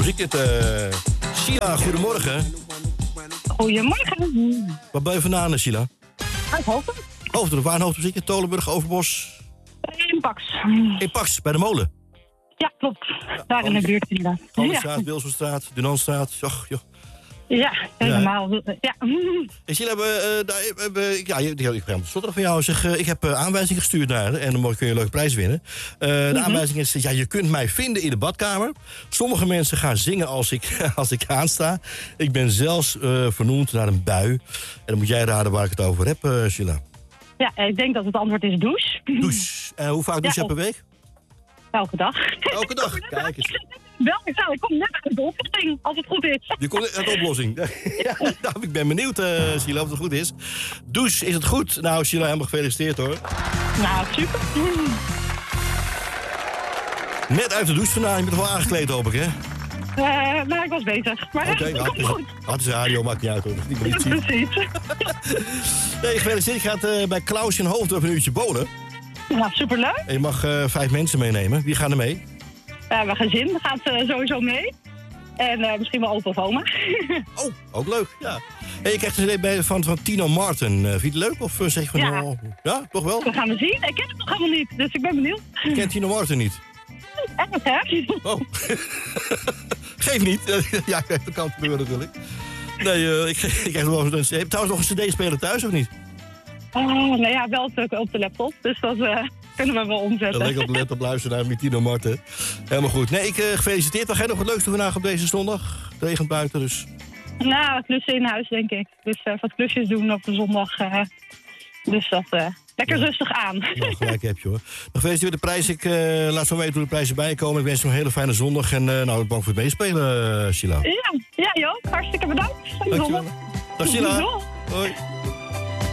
muziek dit. Sheila, goedemorgen. Goedemorgen. Waar ben je vandaan, Sheila? Uit Hoofddorp. Hoofddorp, waar een Hoofddorp? Tolenburg, Overbos? In Pax. In Pax, bij de molen? Ja, klopt. Daar in de buurt inderdaad. Galgenstraat, Wilsonstraat, Dunanstraat. Joh. Ja, helemaal. Ja. En Sheila, ik ben aan het stotteren van jou. Zeg, ik heb aanwijzingen gestuurd naar haar en dan kun je een leuke prijs winnen. De aanwijzing is, je kunt mij vinden in de badkamer. Sommige mensen gaan zingen als ik aansta. Ik ben zelfs vernoemd naar een bui. En dan moet jij raden waar ik het over heb, Sheila. Ja, ik denk dat het antwoord is douche. Douche. Hoe vaak douche je per week? Elke dag. Elke dag, kijk eens. Ik kom net uit de oplossing, als het goed is. Je komt uit de oplossing. Ja, ik ben benieuwd, Sheila, of het goed is. Douche, is het goed? Nou, Sheila, helemaal gefeliciteerd, hoor. Nou, super. Net uit de douche vandaan. Je bent wel aangekleed, hoop ik, hè? Nou, ik was bezig. Maar Oké, het komt goed. het is radio, maakt niet uit, hoor. Dat is niet zien. Precies. Nee, gefeliciteerd. Je gaat bij Klaus in Hoofddorp een uurtje bowlen. Nou, superleuk. En je mag 5 mensen meenemen. Wie gaan er mee? Mijn gezin gaat sowieso mee. En misschien wel opa of oma. Oh, ook leuk, ja. En je krijgt een cd van Tino Martin. Vind je het leuk? Of zeg je van... Ja. Oh, ja, toch wel? We gaan het zien. Ik ken het nog helemaal niet, dus ik ben benieuwd. Je kent Tino Martin niet? Echt, hè? Oh. Geef niet. Ja, dat kan gebeuren natuurlijk. Nee, ik krijg wel een... Heb je trouwens nog een cd-speler thuis of niet? Nou ja, wel op de laptop. Dus dat kunnen we wel omzetten. Lekker op de laptop luisteren naar Tino Martin. Helemaal goed. Nee, gefeliciteerd. Wat ga je nog het leukste vandaag op deze zondag? Het regent buiten, dus... Nou, klussen in huis, denk ik. Dus wat klusjes doen op de zondag. Dus dat lekker rustig aan. Nou, gelijk heb je, hoor. Nog gefeliciteerd met de prijs. Ik laat zo weten hoe de prijzen bijkomen. Ik wens je een hele fijne zondag. En bedankt voor het meespelen, Sheila. Ja, Jo. Hartstikke bedankt. Fijne zondag. Dag, Sheila. Doei. Hoi.